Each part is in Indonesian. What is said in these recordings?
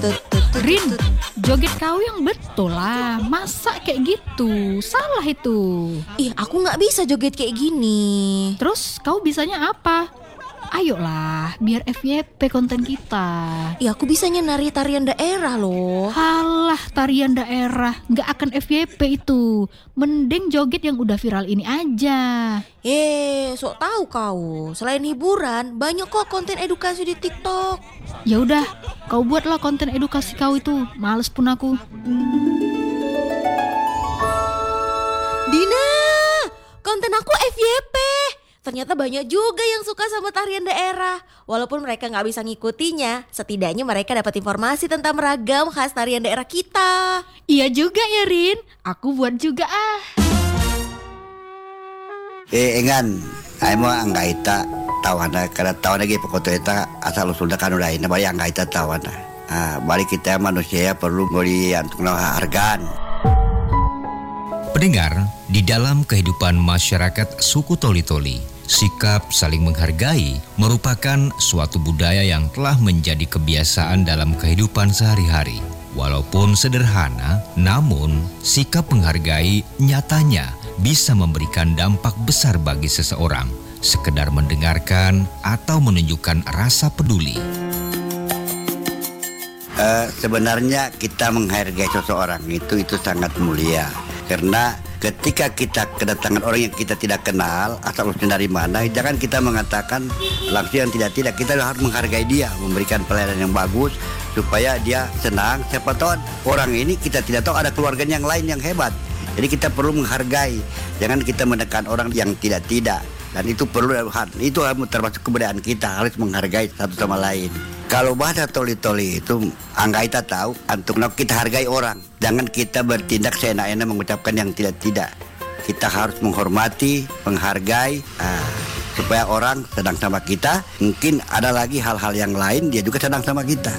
Rin, joget kau yang betul lah. Masa kayak gitu? Salah itu. Ih, aku nggak bisa joget kayak gini. Terus kau bisanya apa? Ayolah, biar FYP konten kita. Ih, aku bisanya nari tarian daerah loh. Halah, tarian daerah nggak akan FYP itu. Mending joget yang udah viral ini aja. Sok tahu kau. Selain hiburan, banyak kok konten edukasi di TikTok. Ya udah, kau buatlah konten edukasi kau itu. Males pun aku. Dina, konten aku FYP. Ternyata banyak juga yang suka sama tarian daerah. Walaupun mereka gak bisa ngikutinya, setidaknya mereka dapat informasi tentang ragam khas tarian daerah kita. Iya juga ya Rin, aku buat juga ah. Engan, aimo anggaita tawana karena tawana ge pokoto eta asal usulna kan udah ini bari anggaita tawana. Balik kita manusia perlu beri antuk hargaan. Pendengar, di dalam kehidupan masyarakat suku Toli-Toli, sikap saling menghargai merupakan suatu budaya yang telah menjadi kebiasaan dalam kehidupan sehari-hari. Walaupun sederhana, namun sikap menghargai nyatanya bisa memberikan dampak besar bagi seseorang, sekedar mendengarkan atau menunjukkan rasa peduli. Sebenarnya kita menghargai seseorang itu sangat mulia. Karena ketika kita kedatangan orang yang kita tidak kenal, asal usulnya dari mana, jangan kita mengatakan langsung yang tidak. Kita harus menghargai dia, memberikan pelayanan yang bagus supaya dia senang. Siapa tahu orang ini kita tidak tahu ada keluarganya yang lain yang hebat. Jadi kita perlu menghargai. Jangan kita menekan orang yang tidak. Dan itu perlu, itu termasuk kebudayaan kita, harus menghargai satu sama lain. Kalau bahasa Toli-Toli itu anggaita tahu, untuk kita hargai orang. Jangan kita bertindak seenak-enak mengucapkan yang tidak. Kita harus menghormati, menghargai, supaya orang senang sama kita. Mungkin ada lagi hal-hal yang lain, dia juga senang sama kita.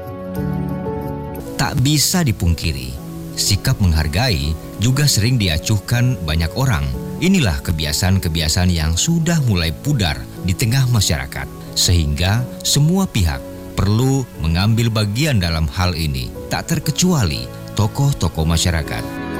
Tak bisa dipungkiri, sikap menghargai juga sering diacuhkan banyak orang. Inilah kebiasaan-kebiasaan yang sudah mulai pudar di tengah masyarakat, sehingga semua pihak perlu mengambil bagian dalam hal ini, tak terkecuali tokoh-tokoh masyarakat.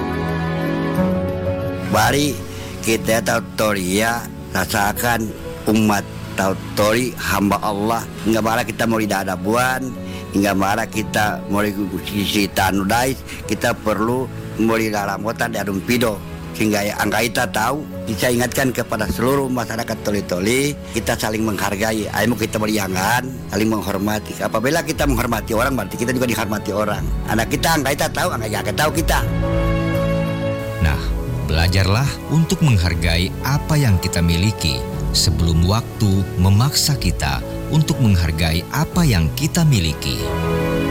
Bari kita tahu Toria rasakan umat tahu Tori hamba Allah, nggak malah kita mau tidak ada buan, nggak malah kita mau sisi tanudais, kita perlu mau lalamotan di adumpido. Sehingga anggaita tahu, bisa ingatkan kepada seluruh masyarakat Toli-Toli, kita saling menghargai, ayo kita beriangan, saling menghormati. Apabila kita menghormati orang, berarti kita juga dihormati orang. Anak kita anggaita tahu, anggaita tahu kita. Nah, belajarlah untuk menghargai apa yang kita miliki sebelum waktu memaksa kita untuk menghargai apa yang kita miliki.